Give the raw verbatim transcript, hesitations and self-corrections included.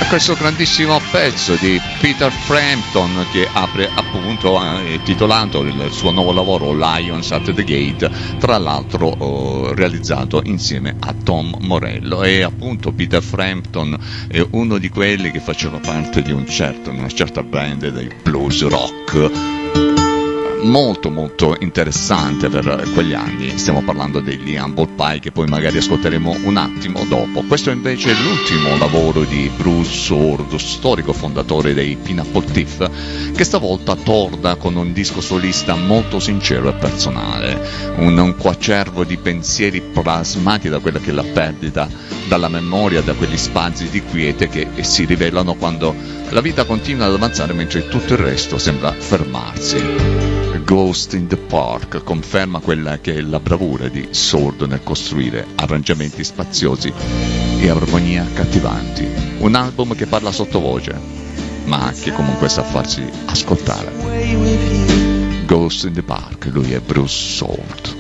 questo grandissimo pezzo di Peter Frampton che apre appunto eh, titolato il suo nuovo lavoro Lions at the Gate, tra l'altro eh, realizzato insieme a Tom Morello. E appunto Peter Frampton è uno di quelli che facevano parte di un certo, una certa band dei blues rock molto molto interessante per quegli anni. Stiamo parlando degli Humble Pie, che poi magari ascolteremo un attimo dopo. Questo invece è l'ultimo lavoro di Bruce Soord, storico fondatore dei Pineapple Thief, che stavolta torna con un disco solista molto sincero e personale, un, un coacervo di pensieri plasmati da quella che è la perdita dalla memoria, da quegli spazi di quiete che si rivelano quando la vita continua ad avanzare mentre tutto il resto sembra fermarsi. Ghost in the Park conferma quella che è la bravura di Soord nel costruire arrangiamenti spaziosi e armonie accattivanti. Un album che parla sottovoce, ma che comunque sa farsi ascoltare. Ghost in the Park, lui è Bruce Soord.